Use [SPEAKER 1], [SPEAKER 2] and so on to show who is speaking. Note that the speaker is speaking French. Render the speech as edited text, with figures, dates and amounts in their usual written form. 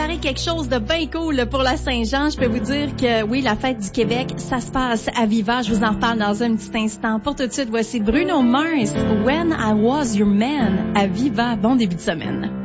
[SPEAKER 1] préparé quelque chose de bien cool pour la Saint-Jean. Je peux vous dire que oui, la fête du Québec, ça se passe à Viva. Je vous en reparle dans un petit instant. Pour tout de suite, voici Bruno Mars, When I Was Your Man, à Viva. Bon début de semaine.